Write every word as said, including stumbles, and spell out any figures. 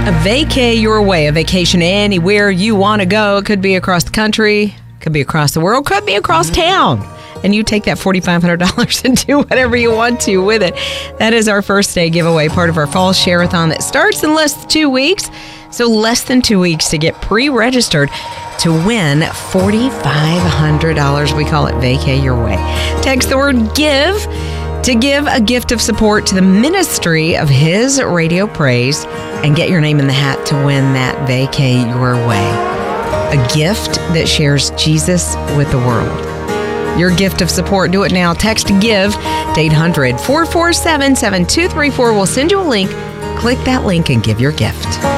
A vacay your way, a vacation anywhere you want to go. It could be across the country, could be across the world, could be across town. And you take that four thousand five hundred dollars and do whatever you want to with it. That is our first day giveaway, part of our fall share-a-thon that starts in less than two weeks. So less than two weeks to get pre-registered to win four thousand five hundred dollars. We call it Vacay Your Way. Text the word GIVE to give a gift of support to the ministry of His Radio Praise and get your name in the hat to win that Vacay Your Way. A gift that shares Jesus with the world. Your gift of support, do it now. Text GIVE to eight hundred, four four seven, seven two three four. We'll send you a link. Click that link and give your gift.